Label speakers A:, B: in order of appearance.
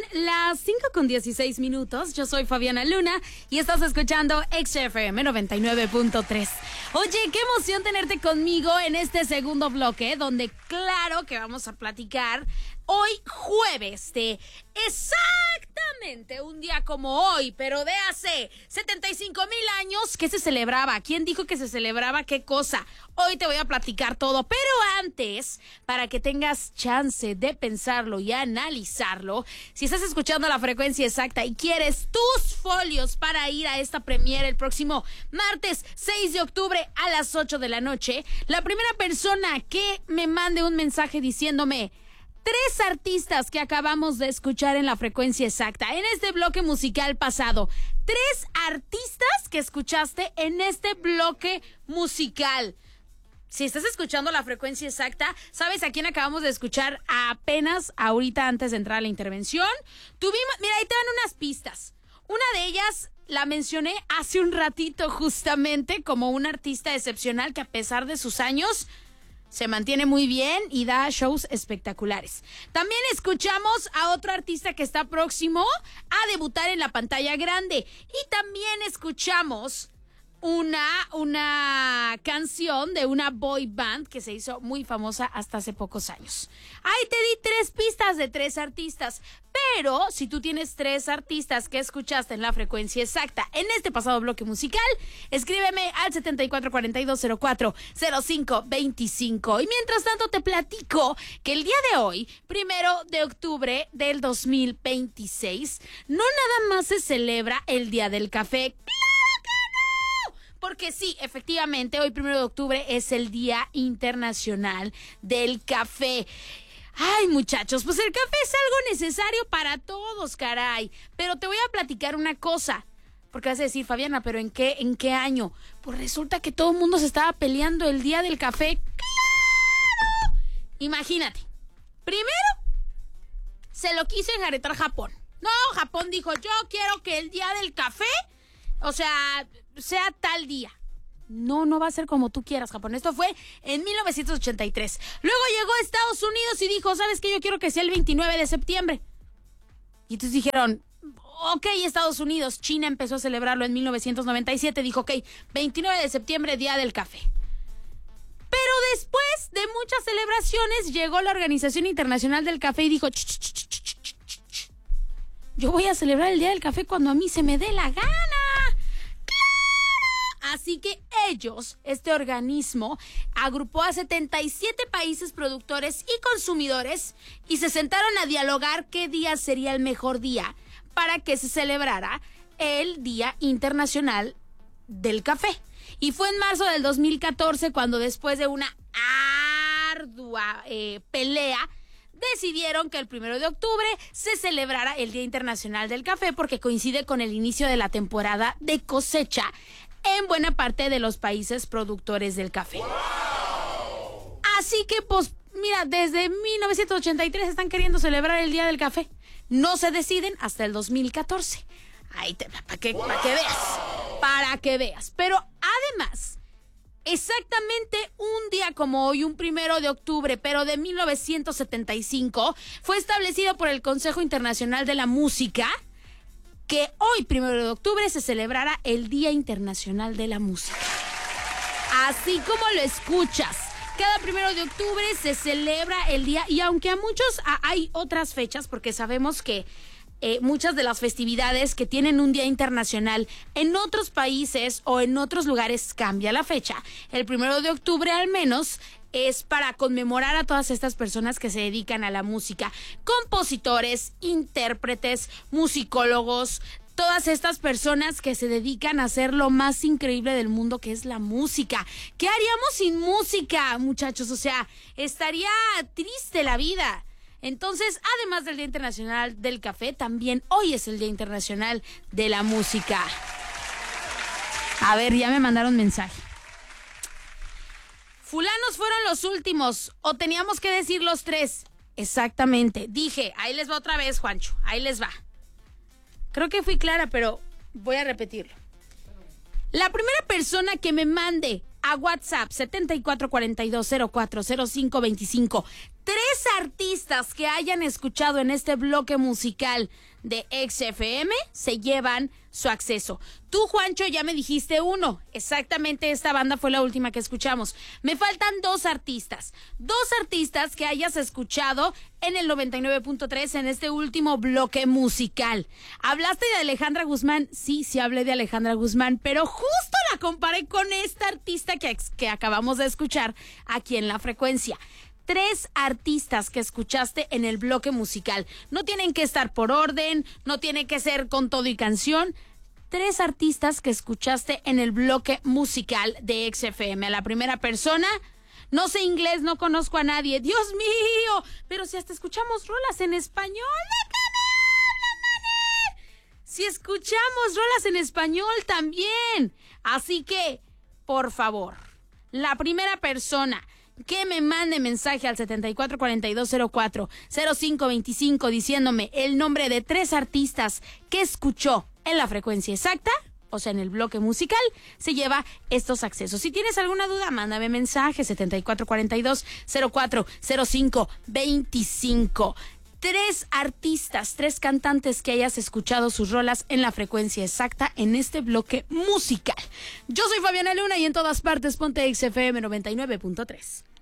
A: las 5:16. Yo soy Fabiana Luna y estás escuchando XFM 99.3. Oye, qué emoción tenerte conmigo en este segundo bloque, donde claro que vamos a platicar hoy jueves de exactamente un día como hoy, pero de hace 75,000 años. ¿Qué se celebraba? ¿Quién dijo que se celebraba qué cosa? Hoy te voy a platicar todo, pero antes, para que tengas chance de pensarlo y analizarlo, si estás escuchando La Frecuencia Exacta y quieres tus folios para ir a esta premiere el próximo martes 6 de octubre a las 8 de la noche, la primera persona que me mande un mensaje diciéndome 3 artistas que acabamos de escuchar en La Frecuencia Exacta, en este bloque musical pasado. 3 artistas que escuchaste en este bloque musical. Si estás escuchando La Frecuencia Exacta, ¿sabes a quién acabamos de escuchar apenas ahorita antes de entrar a la intervención? Mira, ahí te dan unas pistas. Una de ellas la mencioné hace un ratito justamente como una artista excepcional que a pesar de sus años se mantiene muy bien y da shows espectaculares. También escuchamos a otro artista que está próximo a debutar en la pantalla grande. Y también escuchamos una canción de una boy band que se hizo muy famosa hasta hace pocos años. Ahí te di 3 pistas de 3 artistas. Pero si tú tienes 3 artistas que escuchaste en La Frecuencia Exacta en este pasado bloque musical, escríbeme al 7442040525. Y mientras tanto te platico que el día de hoy, 1 de octubre del 2026, no nada más se celebra el Día del Café. Porque sí, efectivamente, hoy 1 de octubre es el Día Internacional del Café. Ay, muchachos, pues el café es algo necesario para todos, caray. Pero te voy a platicar una cosa. Porque vas a decir, Fabiana, ¿pero en qué año? Pues resulta que todo el mundo se estaba peleando el Día del Café. ¡Claro! Imagínate. Primero, se lo quiso enjaretar Japón. No, Japón dijo, yo quiero que el Día del Café, o sea tal día. No va a ser como tú quieras, Japón. Esto fue en 1983. Luego llegó a Estados Unidos y dijo, ¿sabes qué? Yo quiero que sea el 29 de septiembre. Y entonces dijeron, ok, Estados Unidos. China empezó a celebrarlo en 1997. Dijo, ok, 29 de septiembre, Día del Café. Pero después de muchas celebraciones, llegó la Organización Internacional del Café y dijo, yo voy a celebrar el Día del Café cuando a mí se me dé la gana. Así que ellos, este organismo, agrupó a 77 países productores y consumidores y se sentaron a dialogar qué día sería el mejor día para que se celebrara el Día Internacional del Café. Y fue en marzo del 2014 cuando, después de una ardua pelea, decidieron que el 1 de octubre se celebrara el Día Internacional del Café porque coincide con el inicio de la temporada de cosecha en buena parte de los países productores del café. ¡Wow! Así que, pues, mira, desde 1983 están queriendo celebrar el Día del Café. No se deciden hasta el 2014. Ahí para que veas. Pero además, exactamente un día como hoy, un 1 de octubre, pero de 1975, fue establecido por el Consejo Internacional de la Música que hoy, 1 de octubre, se celebrara el Día Internacional de la Música. Así como lo escuchas, cada 1 de octubre se celebra el día, y aunque a muchos hay otras fechas, porque sabemos que muchas de las festividades que tienen un día internacional en otros países o en otros lugares cambia la fecha. El 1 de octubre al menos es para conmemorar a todas estas personas que se dedican a la música, compositores, intérpretes, musicólogos, todas estas personas que se dedican a hacer lo más increíble del mundo, que es la música. ¿Qué haríamos sin música, muchachos? O sea, estaría triste la vida. Entonces, además del Día Internacional del Café, también hoy es el Día Internacional de la Música. A ver, ya me mandaron mensaje. Fulanos fueron los últimos, o teníamos que decir los 3. Exactamente, dije, ahí les va otra vez, Juancho, ahí les va. Creo que fui clara, pero voy a repetirlo. La primera persona que me mande a WhatsApp 7442040525. 3 artistas que hayan escuchado en este bloque musical de XFM se llevan su acceso. Tú, Juancho, ya me dijiste uno. Exactamente, esta banda fue la última que escuchamos. Me faltan 2 artistas. 2 artistas que hayas escuchado en el 99.3 en este último bloque musical. ¿Hablaste de Alejandra Guzmán? Sí, hablé de Alejandra Guzmán, pero justo la comparé con esta artista que acabamos de escuchar aquí en La Frecuencia. 3 artistas que escuchaste en el bloque musical. No tienen que estar por orden, no tiene que ser con todo y canción. 3 artistas que escuchaste en el bloque musical de XFM. A la primera persona, no sé inglés, no conozco a nadie. ¡Dios mío! Pero si hasta escuchamos rolas en español, ¿de qué me hablas, mané? Si escuchamos rolas en español también. Así que, por favor, la primera persona que me mande mensaje al 7442040525 diciéndome el nombre de 3 artistas que escuchó en la frecuencia exacta, o sea, en el bloque musical, se lleva estos accesos. Si tienes alguna duda, mándame mensaje 7442040525. 3 artistas, 3 cantantes que hayas escuchado sus rolas en la frecuencia exacta en este bloque musical. Yo soy Fabiana Luna y en todas partes ponte XFM 99.3.